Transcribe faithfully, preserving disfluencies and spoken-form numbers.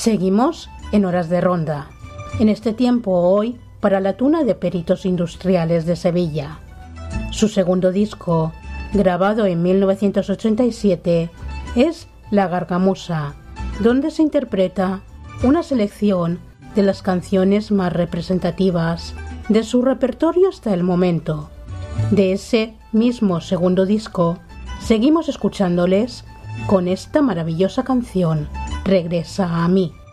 Seguimos en Horas de Ronda. En este tiempo hoy para la Tuna de Peritos Industriales de Sevilla. Su segundo disco, grabado en mil novecientos ochenta y siete, es La Gargamusa, donde se interpreta una selección de las canciones más representativas de su repertorio hasta el momento. De ese mismo segundo disco, seguimos escuchándoles con esta maravillosa canción, Regresa a mí.